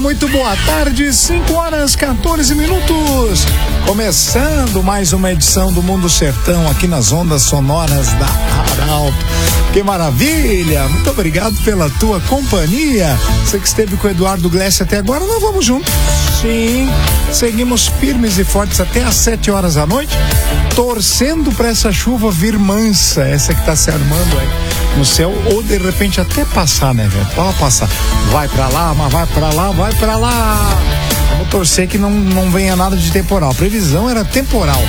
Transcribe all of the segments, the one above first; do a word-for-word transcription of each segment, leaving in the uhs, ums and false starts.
Muito boa tarde, cinco horas quatorze minutos. Começando mais uma edição do Mundo Sertão aqui nas ondas sonoras da Arauto. Que maravilha! Muito obrigado pela tua companhia. Você que esteve com o Eduardo Glessi até agora, nós vamos juntos. Sim, seguimos firmes e fortes até às sete horas da noite, torcendo para essa chuva vir mansa, essa que tá se armando aí no céu, ou de repente até passar, né, velho? Pode passar. Vai pra lá, mas vai pra lá, vai pra lá. Vamos torcer que não, não venha nada de temporal. A previsão era temporal,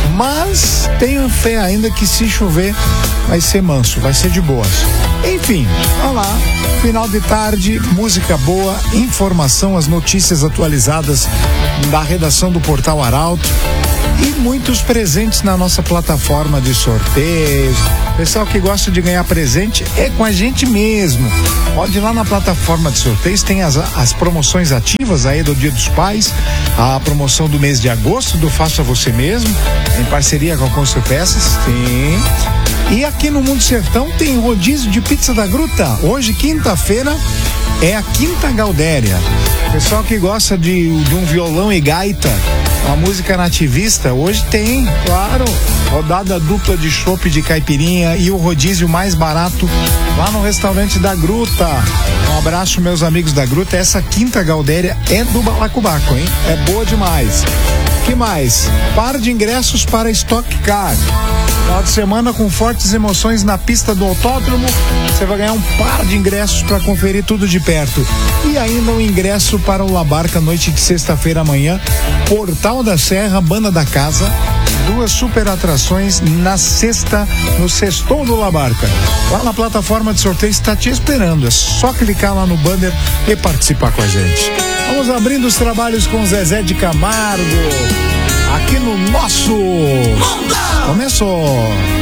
mas tenho fé ainda que se chover vai ser manso, vai ser de boas. Enfim, olha lá, final de tarde, música boa, informação, as notícias atualizadas da redação do Portal Arauto e muitos presentes na nossa plataforma de sorteios. Pessoal que gosta de ganhar presente é com a gente mesmo. Pode ir lá na plataforma de sorteios, tem as, as promoções ativas aí do Dia dos Pais, a promoção do mês de agosto do Faça Você Mesmo, em parceria com a Constru Peças, sim. E aqui no Mundo Sertão tem rodízio de pizza da Gruta. Hoje, quinta-feira, é a Quinta Gaudéria. Pessoal que gosta de, de um violão e gaita, uma música nativista, hoje tem, claro, rodada dupla de chopp de caipirinha e o rodízio mais barato lá no restaurante da Gruta. Um abraço, meus amigos da Gruta. Essa Quinta Gaudéria é do Balacobaco, hein? É boa demais. Que mais? Par de ingressos para Stock Car. Final de semana com fortes emoções na pista do autódromo. Você vai ganhar um par de ingressos para conferir tudo de perto. E ainda um ingresso para o Labarca, noite de sexta-feira amanhã. Portal da Serra, Banda da Casa. Duas super atrações na sexta, no Sextou do Labarca. Lá na plataforma de sorteio está te esperando. É só clicar lá no banner e participar com a gente. Vamos abrindo os trabalhos com Zezé de Camargo. Aqui no nosso... Começou!